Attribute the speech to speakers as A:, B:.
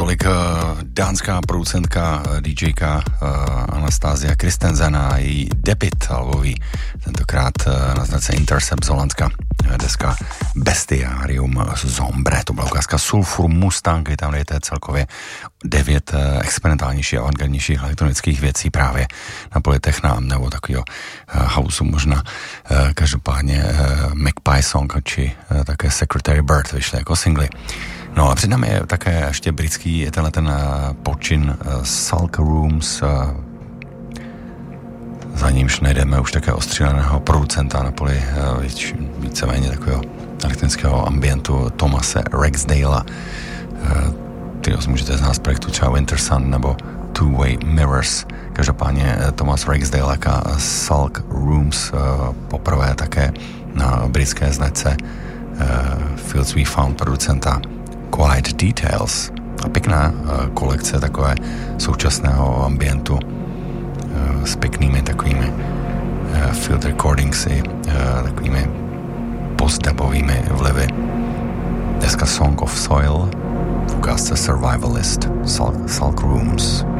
A: tolik dánská producentka, DJka Anastasia Christensen a její debut albový, tentokrát na značce Intercept z Holandska, deska Bestiarium Zombre, to byla ukázka Sulfur Mustang, kdy tam dejte celkově 9 experimentálnějších a avantgardnějších elektronických věcí právě na poli techna nebo takového houseu možná. Každopádně Magpie Song či také Secretary Bird vyšly jako singly. No a před námi je také ještě britský ten počin Sulk Rooms, za nímž najdeme už také ostříleného producenta na poli víceméně takového elektronického ambientu Thomase Rexdalea. Ty můžete znát z projektu třeba Winter Sun nebo Two Way Mirrors. Každopádně Thomas Rexdale a Sulk Rooms poprvé také na britské značce Fields We Found producenta Quiet Details. A pěkná kolekce takové současného ambientu s pěknými takovými field recordings i takovými postdubovými vlivy. Deska Song of Soil v ukázce Survivalist Sulk Rooms.